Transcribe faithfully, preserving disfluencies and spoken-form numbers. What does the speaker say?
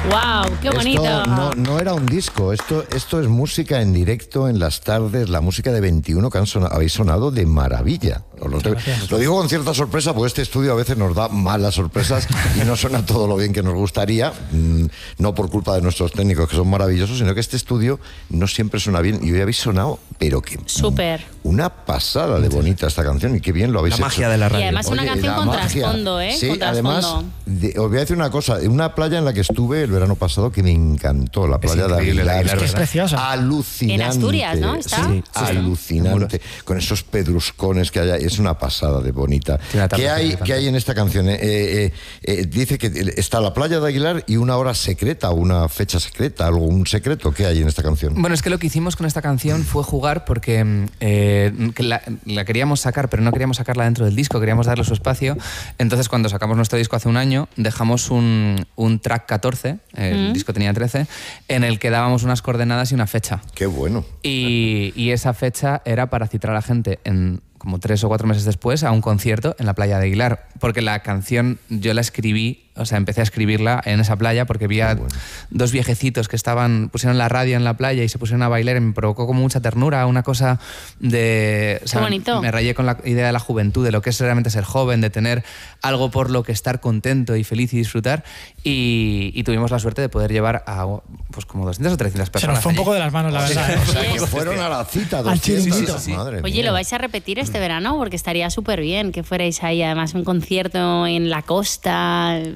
¡Wow! ¡Qué bonito! Esto no, no era un disco, esto, esto es música en directo en las tardes, la música de veintiuno que han sonado, habéis sonado de maravilla. Lo, lo digo con cierta sorpresa, porque este estudio a veces nos da malas sorpresas y no suena todo lo bien que nos gustaría, mmm, no por culpa de nuestros técnicos que son maravillosos, sino que este estudio no siempre suena bien y hoy habéis sonado, pero que... Súper. Una pasada de bonita esta canción y qué bien lo habéis hecho. La magia de la radio. Y además una Oye, canción con magia. trasfondo, ¿eh? Sí, con trasfondo. además, de, os voy a decir una cosa, en una playa en la que estuve el verano pasado que me encantó, la playa de Aguilar. Aguilar, es, es preciosa. Alucinante. En Asturias, ¿no? ¿Está? Sí, sí, sí, alucinante. Con esos pedruscones que hay, es una pasada de bonita. ¿Qué hay, ¿Qué hay en esta canción? Eh, eh, eh, dice que está la playa de Aguilar y una hora secreta, una fecha secreta, algo, un secreto. ¿Qué hay en esta canción? Bueno, es que lo que hicimos con esta canción fue jugar porque eh, que la, la queríamos sacar, pero no queríamos sacarla dentro del disco, queríamos darle su espacio. Entonces, cuando sacamos nuestro disco hace un año, dejamos un, un track catorce, el mm. disco tenía trece, en el que dábamos unas coordenadas y una fecha. ¡Qué bueno! Y, y esa fecha era para citar a la gente en... como tres o cuatro meses después, a un concierto en la playa de Aguilar. Porque la canción yo la escribí, o sea, empecé a escribirla en esa playa porque vi a bueno. dos viejecitos que estaban, pusieron la radio en la playa y se pusieron a bailar y me provocó como mucha ternura, una cosa de... O sea, Qué bonito. Me rayé con la idea de la juventud, de lo que es realmente ser joven, de tener algo por lo que estar contento y feliz y disfrutar. Y, y tuvimos la suerte de poder llevar a pues como doscientas o trescientas personas. Se nos fue un poco de las manos, la verdad. O sea, que fueron a la cita. Al chiringuito. Sí, sí. Madre Oye, mía. ¿lo vais a repetir este verano? Porque estaría súper bien que fuerais ahí, además un concierto en la costa.